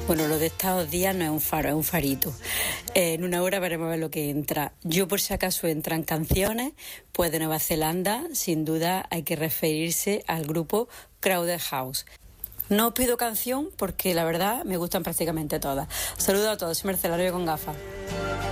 Bueno, lo de estos días no es un faro, es un farito. En una hora veremos a ver lo que entra. Yo, por si acaso entran canciones, pues de Nueva Zelanda, sin duda hay que referirse al grupo Crowded House. No os pido canción porque la verdad me gustan prácticamente todas. Saludos a todos, soy Mercenario con gafas.